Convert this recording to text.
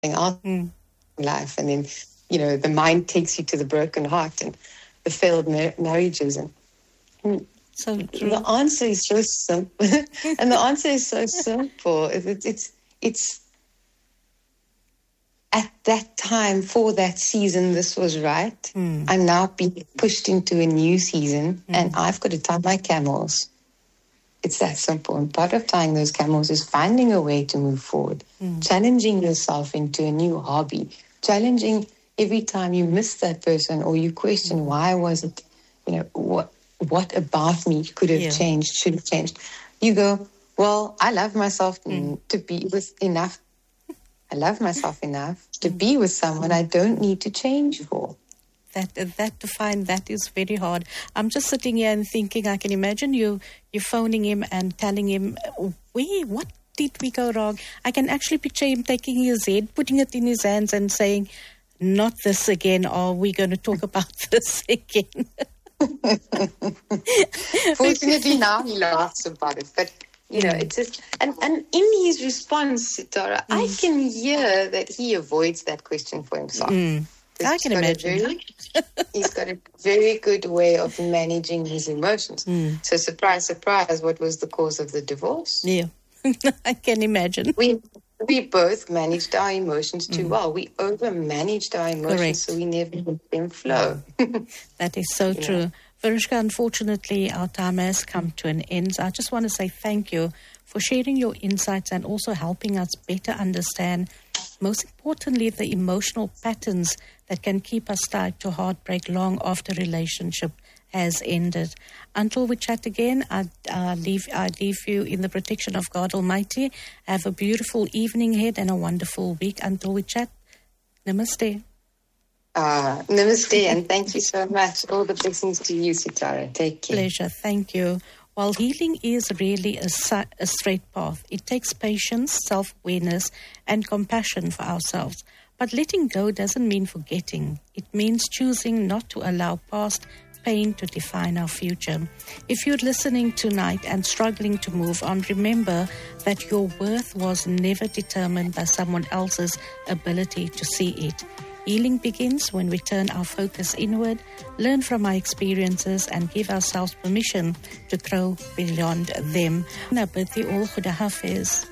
else in life. And then, the mind takes you to the broken heart and the failed marriages. And so true. The answer is so simple. And the answer is so simple. It's at that time, for that season, this was right. I'm now being pushed into a new season, and I've got to tie my camels. It's that simple. And part of tying those camels is finding a way to move forward, challenging yourself into a new hobby, challenging every time you miss that person or you question, why was it, what about me could have changed, should have changed. You go, well, I love myself to be with enough. I love myself enough to be with someone I don't need to change for. That to find that is very hard. I'm just sitting here and thinking, I can imagine you phoning him and telling him, what did we go wrong? I can actually picture him taking his head, putting it in his hands and saying, not this again, or we're going to talk about this again. Fortunately now he laughs about it, but it's just, and in his response, Sitara, I can hear that he avoids that question for himself. I can imagine. He's got a very good way of managing his emotions. So surprise, surprise, what was the cause of the divorce? Yeah, I can imagine. We both managed our emotions too well. We over-managed our emotions. Correct. So we never let them flow. That is so true. Verushka, unfortunately, our time has come to an end. So I just want to say thank you for sharing your insights and also helping us better understand, most importantly, the emotional patterns that can keep us tied to heartbreak long after relationship has ended. Until we chat again, I leave you in the protection of God Almighty. Have a beautiful evening ahead and a wonderful week. Until we chat, namaste. Namaste, and thank you so much. All the blessings to you, Sitara. Take care. Pleasure. Thank you. While healing is really a straight path, it takes patience, self-awareness, and compassion for ourselves. But letting go doesn't mean forgetting. It means choosing not to allow past pain to define our future. If you're listening tonight and struggling to move on, remember that your worth was never determined by someone else's ability to see it. Healing begins when we turn our focus inward, learn from our experiences, and give ourselves permission to grow beyond them. I bid you all Khuda Hafiz.